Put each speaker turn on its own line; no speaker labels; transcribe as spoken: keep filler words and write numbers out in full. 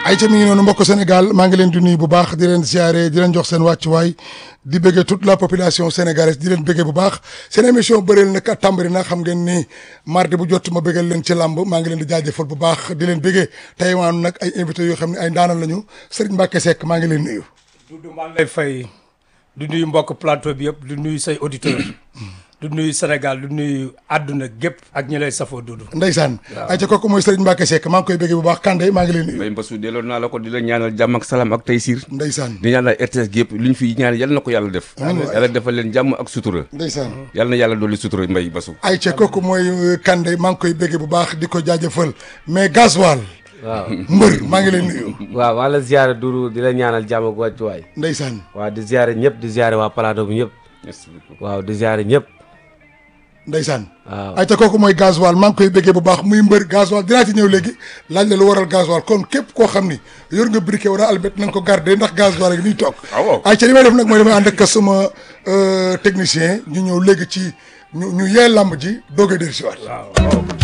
ay ca mi ngi noonu mbokk Sénégal maa ngi leen di nuyu bu baax di leen ziare di leen jox seen wàccuwaay di bëggee toute la population sénégalaise di leen bëggee bu baax seen émission bëreel nag tàmbali na xam ngeen ni mardi bu jot ma bëggal leen ci làmb maa ngi leen di jaajëfal bu baax di leen bëggee tey waan nag ay invité yoo xam ne ay ndaanal lañu Serigne Mbacké Seck maa ngi leen nuyu.
Doudou maa ngi lay fay du nuyu mbokk plateau bi yëpp du nuyu say auditeurs du nuyu Sénégal du nuyu àdduna gépp ak ñi lay safoo Doudou.
Ndeysaan ay ca kooku mooy Serigne Mbacké Seck maa ngi koy bëggee bu baax Kande maa ngi leen nuyu.
Mbaye Mbassou delloo naa la ko di la ñaanal jàmm ak salaam ak taysiir.
Ndeysaan
di ñaanal R T S gi yëpp lu ñu fi ñaan yal na ko yàlla def. yàlla defal leen jàmm ak sutura.
Ndeysaan
yal na yàlla dolli sutura Mbaye Mbassou.
ay ca kooku mooy Kande maa ngi koy bëggee bu baax di ko jaajëfal mais gasoil
waaw
mbër maa ngi leen nuyu.
waaw maa la ziare Doudou di la ñaanal jàmm ak wàccuwaay.
Ndeysaan
waaw di ziare ñëpp di ziare waa plateau bi ñëpp.
merci beaucoup.
waaw di ziare ñëpp.
Ndeysaan
waaw
ay ca kooku mooy gasoil maa ngi koy bëggee bu baax muy mbër gasoil dinaa ci ñëw léegi laaj la lu waral gasoil kon képp koo xam ni yor nga briquet wala albet na nga ko garder ndax gasoil rek niy toog.
waaw
ay ca li may def nag mooy damay ànd ak sama technicien ñu ñëw léegi ci ñu ñu yee lamb ji doog a dellusiwaat.